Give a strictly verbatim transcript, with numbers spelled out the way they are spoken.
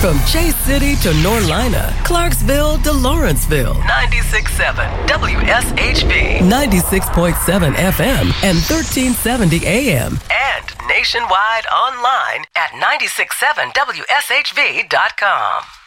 From Chase City to Norlina, Clarksville to Lawrenceville. ninety-six point seven W S H V. ninety-six point seven F M and thirteen seventy A M. And nationwide online at nine six seven W S H V dot com.